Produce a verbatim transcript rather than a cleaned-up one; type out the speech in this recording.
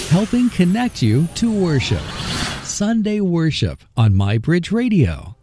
helping connect you to worship. Sunday Worship on MyBridge Radio.